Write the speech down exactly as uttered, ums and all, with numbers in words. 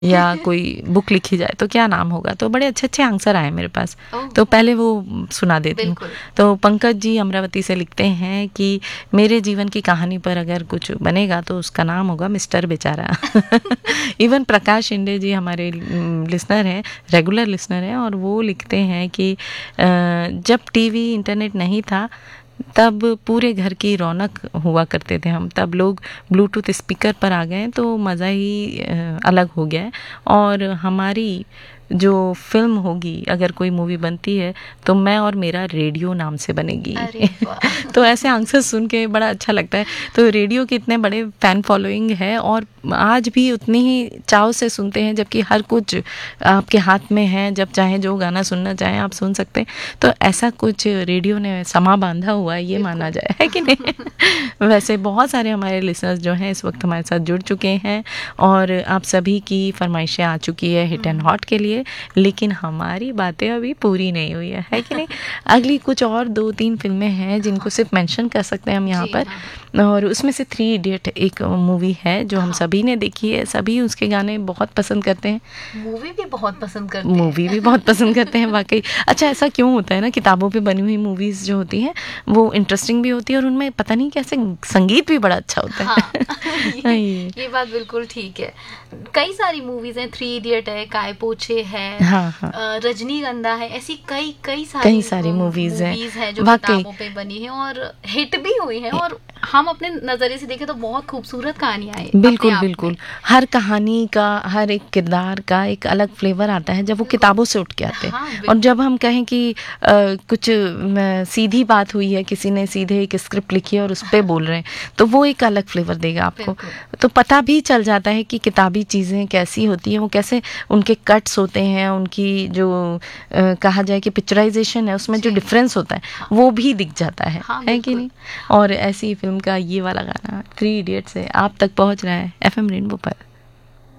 या कोई बुक लिखी जाए तो क्या नाम होगा, तो बड़े अच्छे अच्छे आंसर आए मेरे पास। तो पहले वो सुना देती हूँ। तो पंकज जी अमरावती से लिखते हैं कि मेरे जीवन की कहानी पर अगर कुछ बनेगा तो उसका नाम होगा मिस्टर बेचारा। इवन प्रकाश शिंदे जी हमारे लिसनर हैं, रेगुलर लिसनर हैं, और वो लिखते हैं कि जब टीवी इंटरनेट नहीं था तब पूरे घर की रौनक हुआ करते थे हम, तब लोग ब्लूटूथ स्पीकर पर आ गए तो मज़ा ही अलग हो गया है। और हमारी जो फिल्म होगी, अगर कोई मूवी बनती है तो मैं और मेरा रेडियो नाम से बनेगी। तो ऐसे आंसर सुन के बड़ा अच्छा लगता है। तो रेडियो के इतने बड़े फैन फॉलोइंग है और आज भी उतनी ही चाव से सुनते हैं, जबकि हर कुछ आपके हाथ में है, जब चाहे जो गाना सुनना चाहें आप सुन सकते हैं। तो ऐसा कुछ रेडियो ने समा बांधा हुआ है, ये माना जाए, है कि नहीं? वैसे बहुत सारे हमारे लिसनर्स जो हैं इस वक्त हमारे साथ जुड़ चुके हैं और आप सभी की फरमाइशें आ चुकी है हिट एंड हॉट के लिए, लेकिन हमारी बातें अभी पूरी नहीं हुई है, है कि नहीं? अगली कुछ और दो तीन फिल्में हैं जिनको सिर्फ मेंशन कर सकते हैं हम यहाँ पर, और उसमें से थ्री इडियट एक मूवी है जो हम सभी ने देखी है, सभी उसके गाने बहुत पसंद करते हैं, मूवी भी बहुत पसंद करते हैं मूवी भी बहुत पसंद करते हैं वाकई। अच्छा, ऐसा क्यों होता है ना, किताबों पे बनी हुई मूवीज जो होती हैं वो इंटरेस्टिंग भी होती है और उनमें पता नहीं कैसे संगीत भी बड़ा अच्छा होता है। हाँ, ये, ये बात बिल्कुल ठीक है। कई सारी मूवीज हैं, थ्री इडियट है, काय पोछे है, हाँ, हाँ, रजनीगंधा है, ऐसी कई कई सारी कई सारी मूवीज हैं है जो किताबों पे बनी है और हिट भी हुई है, और हम अपने नजरिए से देखें तो बहुत खूबसूरत कहानियां हैं। बिल्कुल बिल्कुल, हर कहानी का, हर एक किरदार का एक अलग फ्लेवर आता है जब वो किताबों से उठ के आते हैं। हाँ, और जब हम कहें कि आ, कुछ आ, सीधी बात हुई है, किसी ने सीधे एक स्क्रिप्ट लिखी है और उस पर बोल रहे हैं, तो वो एक अलग फ्लेवर देगा आपको। तो पता भी चल जाता है कि किताबी चीज़ें कैसी होती हैं, वो कैसे उनके कट्स होते हैं, उनकी जो आ, कहा जाए कि पिक्चराइजेशन है उसमें जो डिफरेंस होता है वो भी दिख जाता है, हाँ, है कि नहीं? और ऐसी फिल्म का ये वाला गाना थ्री इडियट्स है आप तक पहुंच रहा है एफएम रेनबो पर।